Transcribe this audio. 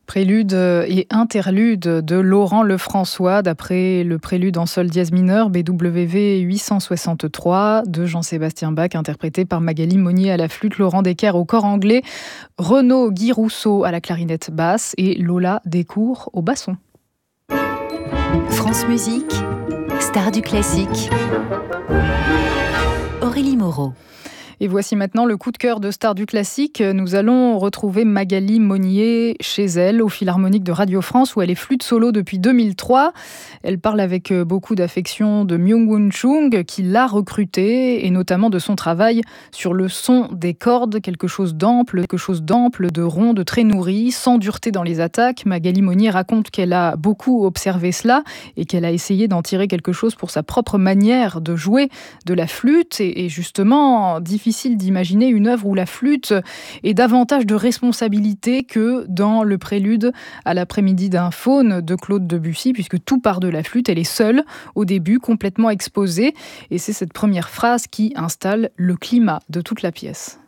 Prélude et interlude de Laurent Lefrançois, d'après le prélude en sol dièse mineur BWV 863 de Jean-Sébastien Bach, interprété par Magali Monnier à la flûte, Laurent Decker au cor anglais, Renaud Guy Rousseau à la clarinette basse et Lola Descours au basson. France Musique, star du classique. Aurélie Moreau. Et voici maintenant le coup de cœur de Star du classique. Nous allons retrouver Magali Monnier chez elle, au Philharmonique de Radio France, où elle est flûte solo depuis 2003. Elle parle avec beaucoup d'affection de Myung-Whun Chung, qui l'a recrutée, et notamment de son travail sur le son des cordes, quelque chose d'ample, de rond, de très nourri, sans dureté dans les attaques. Magali Monnier raconte qu'elle a beaucoup observé cela, et qu'elle a essayé d'en tirer quelque chose pour sa propre manière de jouer de la flûte, et justement, difficile d'imaginer une œuvre où la flûte est davantage de responsabilité que dans le prélude à l'après-midi d'un faune de Claude Debussy, puisque tout part de la flûte, elle est seule au début, complètement exposée, et c'est cette première phrase qui installe le climat de toute la pièce.